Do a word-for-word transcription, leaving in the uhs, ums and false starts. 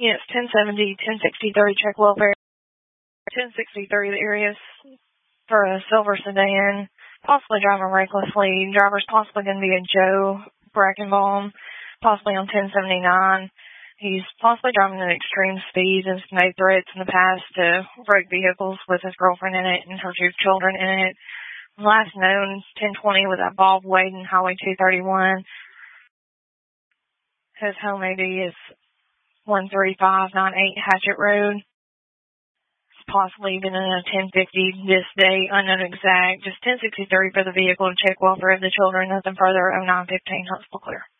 Yes, ten seventy, ten sixty-three, check welfare. ten sixty-three, the area for a silver sedan, possibly driving recklessly. Driver's possibly going to be a Joe Brackenbaum, possibly on ten seventy-nine. He's possibly driving at extreme speeds and has made threats in the past to wreck vehicles with his girlfriend in it and her two children in it. Last known, ten twenty, was at Bob Waden, Highway two thirty-one. His home A D is one three five nine eight Hatchet Road. Possibly even in a ten fifty this day, unknown exact. Just ten sixty-three for the vehicle to check welfare of the children. Nothing further. oh nine fifteen Huntsville clear.